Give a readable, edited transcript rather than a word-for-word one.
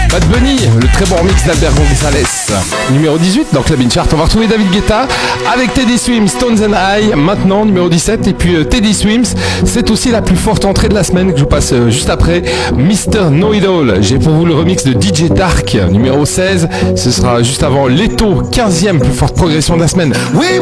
Bad Bunny, le très bon remix d'Albert Gonzalez. Numéro 18 dans Club In Chart, on va retrouver David Guetta avec Teddy Swims, Stones and I, maintenant numéro 17. Et puis Teddy Swims, c'est aussi la plus forte entrée de la semaine que je vous passe juste après. Mr. Know It All, j'ai pour vous le remix de DJ Dark, numéro 16. Ce sera juste avant Leto, 15e plus forte progression de la semaine. Oui.